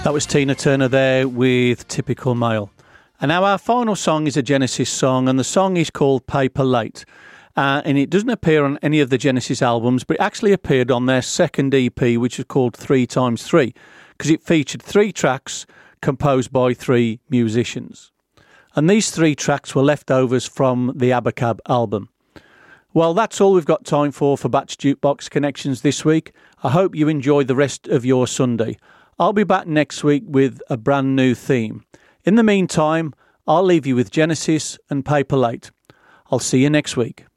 That was Tina Turner there with Typical Male. And now our final song is a Genesis song, and the song is called Paper Late. And it doesn't appear on any of the Genesis albums, but it actually appeared on their second EP, which is called 3x3, because it featured 3 tracks composed by 3 musicians. And these 3 tracks were leftovers from the Abacab album. Well, that's all we've got time for Batch Jukebox Connections this week. I hope you enjoy the rest of your Sunday. I'll be back next week with a brand new theme. In the meantime, I'll leave you with Genesis and Paper Late. I'll see you next week.